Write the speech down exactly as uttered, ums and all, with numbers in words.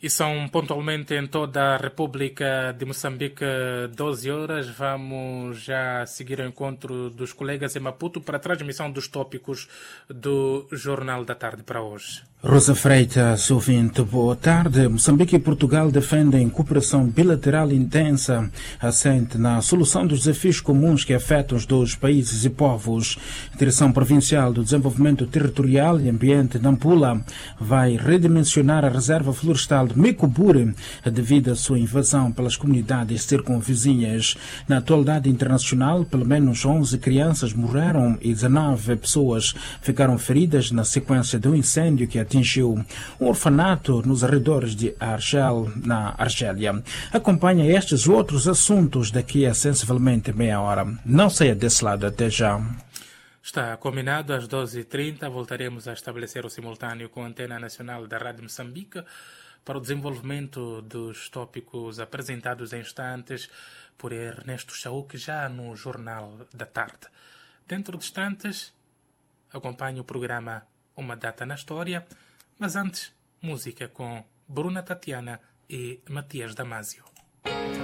E são pontualmente em toda a República de Moçambique doze horas. Vamos já seguir ao encontro dos colegas em Maputo para a transmissão dos tópicos do Jornal da Tarde para hoje. Rosa Freitas, ouvinte, boa tarde. Moçambique e Portugal defendem cooperação bilateral intensa, assente na solução dos desafios comuns que afetam os dois países e povos. A Direção Provincial do Desenvolvimento Territorial e Ambiente, Nampula, vai redimensionar a reserva florestal de Micobure devido à sua invasão pelas comunidades circunvizinhas. Na atualidade internacional, pelo menos onze crianças morreram e dezenove pessoas ficaram feridas na sequência de um incêndio que atingiu um orfanato nos arredores de Argel, na Argélia. Acompanha estes outros assuntos daqui a sensivelmente meia hora. Não saia desse lado, até já. Está combinado, às doze e trinta voltaremos a estabelecer o simultâneo com a Antena Nacional da Rádio Moçambique para o desenvolvimento dos tópicos apresentados em instantes por Ernesto Chauque já no Jornal da Tarde. Dentro de instantes, acompanhe o programa Uma Data na História, mas antes, música com Bruna Tatiana e Matias Damasio.